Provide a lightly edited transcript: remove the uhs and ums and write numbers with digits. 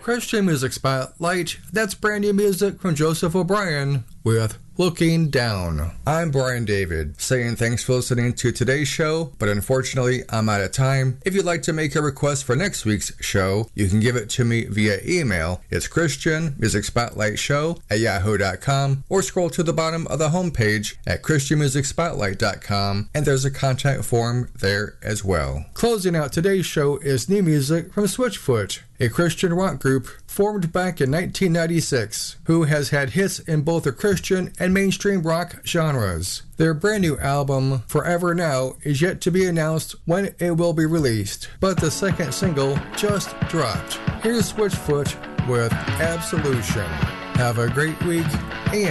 Christian Music Spotlight, that's brand new music from Joseph O'Brien with Looking Down. I'm Brian David, saying thanks for listening to today's show, but unfortunately, I'm out of time. If you'd like to make a request for next week's show, you can give it to me via email. It's christianmusicspotlightshow@yahoo.com, or scroll to the bottom of the homepage at christianmusicspotlight.com, and there's a contact form there as well. Closing out today's show is new music from Switchfoot, a Christian rock group formed back in 1996, who has had hits in both the Christian and mainstream rock genres. Their brand new album, Forever Now, is yet to be announced when it will be released, but the second single just dropped. Here's Switchfoot with Absolution. Have a great week, and